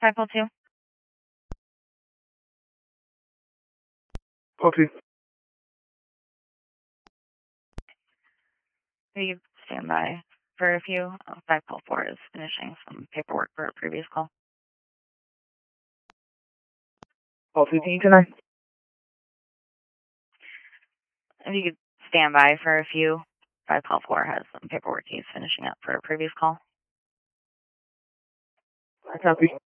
502. Copy. You stand by for a few. 504 is finishing some paperwork for a previous call. Call 15 tonight. If you could stand by for a few. 504 has some paperwork he's finishing up for a previous call. I copy.